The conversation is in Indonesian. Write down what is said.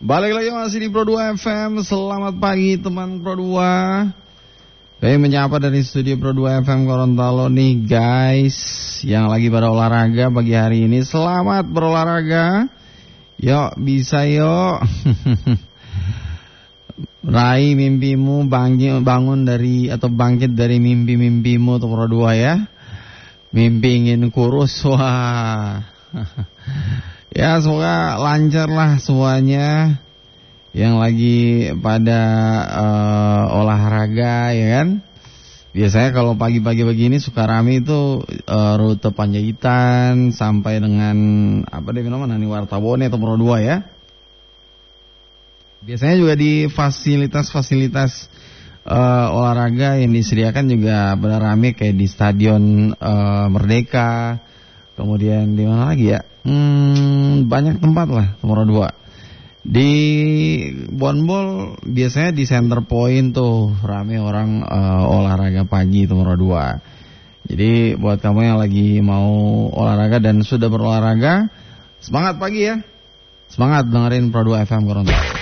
Balik lagi masih di Pro 2 FM. Selamat pagi teman Pro 2. Saya menyapa dari studio Pro 2 FM Gorontalo nih guys, yang lagi pada olahraga pagi hari ini. Selamat berolahraga. Yuk bisa yuk. Raih mimpimu, bangun dari atau bangkit dari mimpi-mimpimu tuh Pro 2 ya. Mimpi ingin kurus, wah. Ya semoga lancar lah semuanya yang lagi pada olahraga ya kan. Biasanya kalau pagi-pagi begini suka rame itu rute Panjaitan sampai dengan apa deh namanya Wartabone atau Pro 2 ya. Biasanya juga di fasilitas-fasilitas olahraga yang disediakan juga benar rame kayak di Stadion Merdeka. Kemudian di mana lagi ya? Banyak tempat lah nomor 2. Di Bonbol biasanya di Center Point tuh rame orang olahraga pagi itu nomor 2. Jadi buat kamu yang lagi mau olahraga dan sudah berolahraga, semangat pagi ya. Semangat dengerin Pro 2 FM Gorontalo.